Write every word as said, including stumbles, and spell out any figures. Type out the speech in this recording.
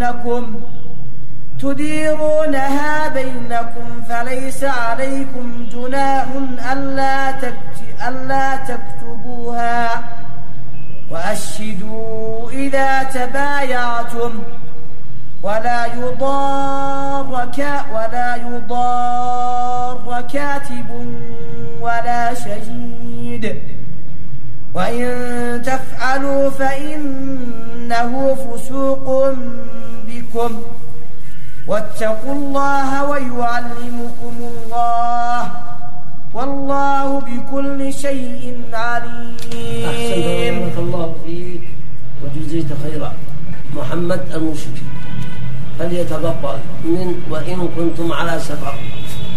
بينكم تديرونها بينكم فليس عليكم جناح ألا تكتبوها وأشهدوا إذا تبايعتم ولا يضار ولا يضار كاتب ولا شهيد وإن تفعلوا فإنه فسوق بكم واتقوا الله ويعلمكم الله والله بكل شيء عليم. أحسن بارك الله فيك وجزيت خيرا. محمد المشرك فليتبطل من وإن كنتم على سفر